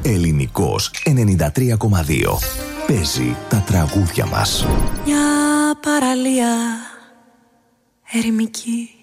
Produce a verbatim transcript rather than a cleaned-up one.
Ελληνικός ενενήντα τρία κόμμα δύο. Παίζει τα τραγούδια μας. Μια παραλία ερημική